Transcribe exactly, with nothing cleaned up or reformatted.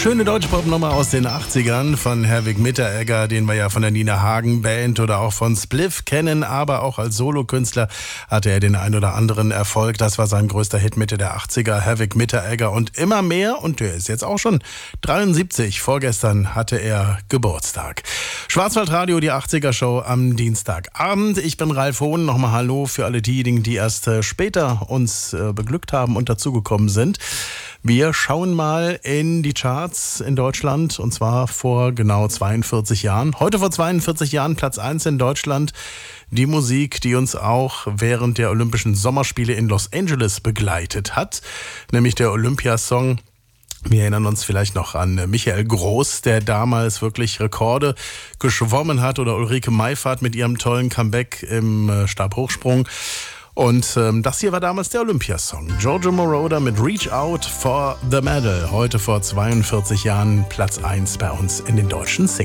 Schöne deutsche Popnummer aus den achtzigern von Herwig Mitteregger, den wir ja von der Nina Hagen Band oder auch von Spliff kennen, aber auch als Solokünstler hatte er den ein oder anderen Erfolg. Das war sein größter Hit Mitte der achtziger, Herwig Mitteregger, und immer mehr, und der ist jetzt auch schon dreiundsiebzig. Vorgestern hatte er Geburtstag. Schwarzwaldradio, die achtziger Show am Dienstagabend. Ich bin Ralf Hohn. Nochmal Hallo für alle diejenigen, die erst äh, später uns äh, beglückt haben und dazugekommen sind. Wir schauen mal in die Charts in Deutschland, und zwar vor genau zweiundvierzig Jahren. Heute vor zweiundvierzig Jahren Platz eins in Deutschland. Die Musik, die uns auch während der Olympischen Sommerspiele in Los Angeles begleitet hat, nämlich der Olympiasong. Wir erinnern uns vielleicht noch an Michael Groß, der damals wirklich Rekorde geschwommen hat, oder Ulrike Meifert mit ihrem tollen Comeback im Stabhochsprung. Und ähm, das hier war damals der Olympiasong. Giorgio Moroder mit Reach Out for the Medal. Heute vor zweiundvierzig Jahren Platz eins bei uns in den deutschen Singles.